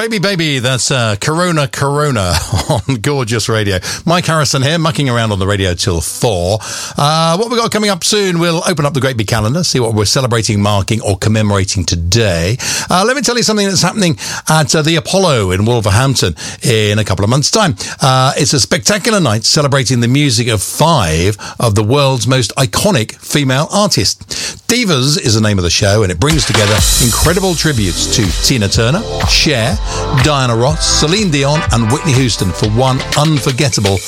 Baby, that's Corona on Gorgeous Radio. Mike Harrison here, mucking around on the radio till 4. What we've got coming up soon, we'll open up the Great Big Calendar, see what we're celebrating, marking or commemorating today. Let me tell you something that's happening at the Apollo in Wolverhampton in a couple of months' time. It's a spectacular night celebrating the music of 5 of the world's most iconic female artists. Divas is the name of the show, and it brings together incredible tributes to Tina Turner, Cher, Diana Ross, Celine Dion and Whitney Houston for one unforgettable